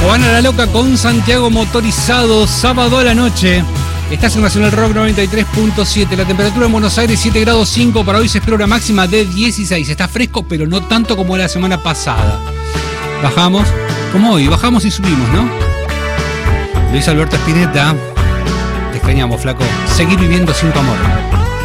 Juana la Loca con Santiago Motorizado, sábado a la noche. Estás en Nacional Rock 93.7. La temperatura en Buenos Aires 7 grados 5. Para hoy se espera una máxima de 16. Está fresco, pero no tanto como la semana pasada. Bajamos, como hoy, bajamos y subimos, ¿no? Luis Alberto Spinetta. Te extrañamos, flaco. Seguir viviendo sin tu amor.